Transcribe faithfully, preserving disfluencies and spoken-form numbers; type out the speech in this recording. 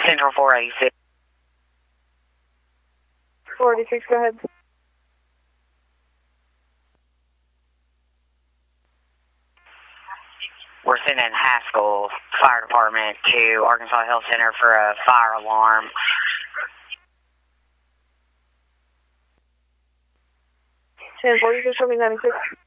Central four eighty-six. four eighty-six, go ahead. We're sending Haskell Fire Department to Arkansas Health Center for a fire alarm. ten forty-six, ninety-six.